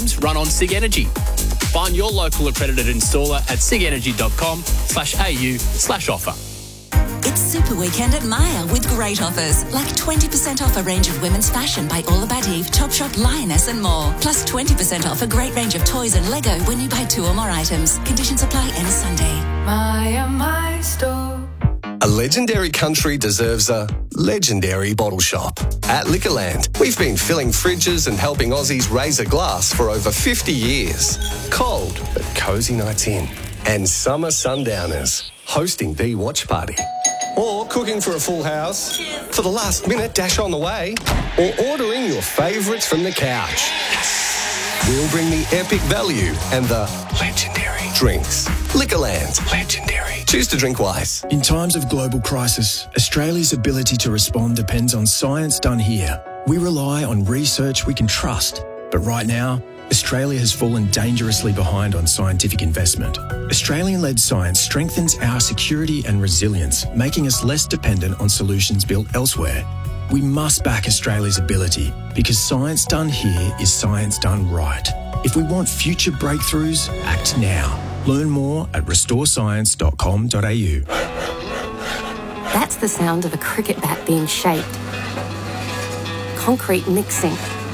systems run on SIG Energy. Find your local accredited installer at sigenergy.com.au/offer. It's Super Weekend at Myer with great offers, like 20% off a range of women's fashion by All About Eve, Topshop, Lioness and more. Plus 20% off a great range of toys and Lego when you buy 2 or more items. Conditions apply ends Sunday. Myer, my store. A legendary country deserves a legendary bottle shop. At Liquorland, we've been filling fridges and helping Aussies raise a glass for over 50 years. Cold but cosy nights in. And summer sundowners hosting the watch party. Or cooking for a full house. Cheers. For the last minute dash on the way. Or ordering your favourites from the couch. We'll bring the epic value and the legendary drinks. Liquorland. Legendary. Choose to drink wise. In times of global crisis, Australia's ability to respond depends on science done here. We rely on research we can trust. But right now, Australia has fallen dangerously behind on scientific investment. Australian-led science strengthens our security and resilience, making us less dependent on solutions built elsewhere. We must back Australia's ability because science done here is science done right. If we want future breakthroughs, act now. Learn more at restorescience.com.au. That's the sound of a cricket bat being shaped. Concrete mixing.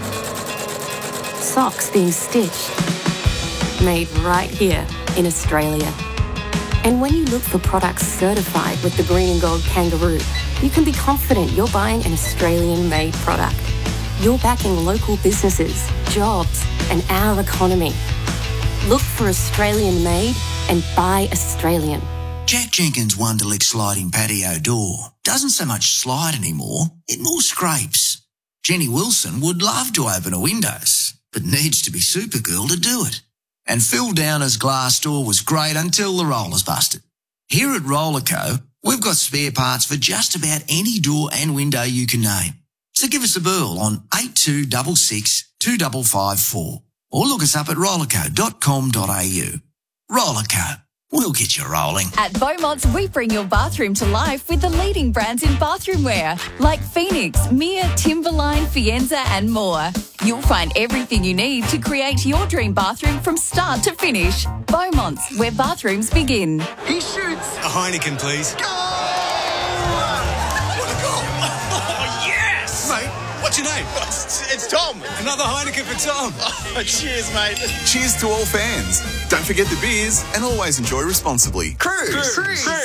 Socks being stitched. Made right here in Australia. And when you look for products certified with the Green and Gold Kangaroo, you can be confident you're buying an Australian-made product. You're backing local businesses, jobs, and our economy. Look for Australian-made and buy Australian. Jack Jenkins' Wonderlick sliding patio door doesn't so much slide anymore, it more scrapes. Jenny Wilson would love to open her windows, but needs to be Supergirl to do it. And Phil Downer's glass door was great until the rollers busted. Here at Rollerco, we've got spare parts for just about any door and window you can name. So give us a burl on 8266 2554 or look us up at rollerco.com.au. Rollerco. We'll get you rolling. At Beaumont's, we bring your bathroom to life with the leading brands in bathroom wear, like Phoenix, Mia, Timberline, Fienza and more. You'll find everything you need to create your dream bathroom from start to finish. Beaumont's, where bathrooms begin. He shoots. A Heineken, please. Go! What a goal! Oh, yes! Mate, what's your name? It's Tom. Another Heineken for Tom. Oh, cheers, mate. Cheers to all fans. Don't forget the beers and always enjoy responsibly. Cruise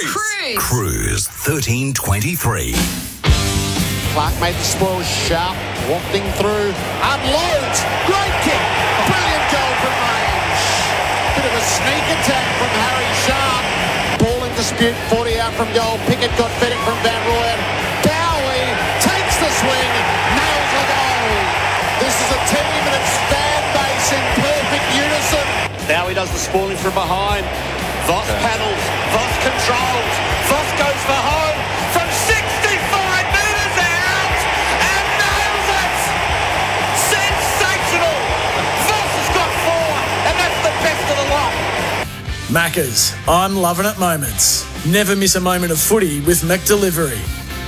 1323. Clark made the spoil sharp, wafting through, unloads, great kick, brilliant goal from range. Bit of a sneak attack from Harry Sharp. Ball in dispute, 40 out from goal. Pickett got fitting from Van Rooyen. Bowie takes the swing, nails the goal. This is a team and its fan base in perfect unison. Bowie does the spoiling from behind. Voss paddles, Voss controls, Voss goes for home from 65 metres out and nails it! Sensational! Voss has got 4 and that's the best of the lot. Maccas, I'm loving it moments. Never miss a moment of footy with McDelivery.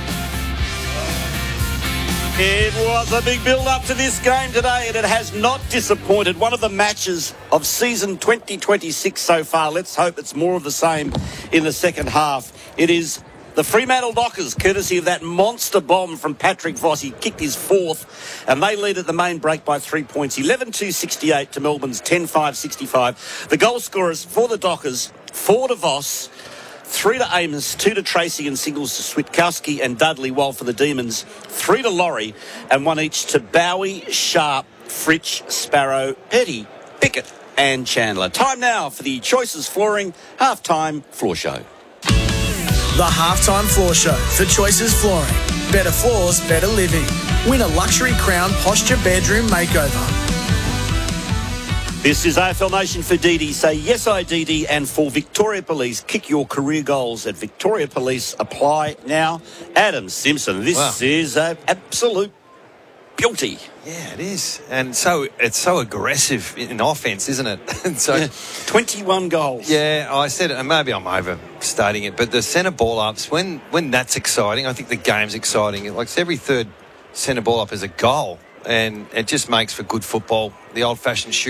It was a big build-up to this game today, and it has not disappointed. One of the matches of season 2026 so far. Let's hope it's more of the same in the second half. It is the Fremantle Dockers, courtesy of that monster bomb from Patrick Voss. He kicked his 4th, and they lead at the main break by 3 points, 11-2-68 to Melbourne's 10-5-65. The goal scorers for the Dockers, 4 to Voss, 3 to Amos, 2 to Tracy and singles to Switkowski and Dudley, while for the Demons, 3 to Laurie and 1 each to Bowie, Sharp, Fritsch, Sparrow, Petty, Pickett and Chandler. Time now for the Choices Flooring Halftime Floor Show. The Halftime Floor Show for Choices Flooring. Better floors, better living. Win a luxury crown posture bedroom makeover. This is AFL Nation for Didi. Say yes, I Didi. And for Victoria Police, kick your career goals at Victoria Police. Apply now. Adam Simpson, this is an absolute beauty. Yeah, it is. And it's so aggressive in offence, isn't it? And so 21 goals. Yeah, I said it, and maybe I'm overstating it, but the centre ball ups, when that's exciting, I think the game's exciting. Like every third centre ball up is a goal, and it just makes for good football. The old-fashioned shoot.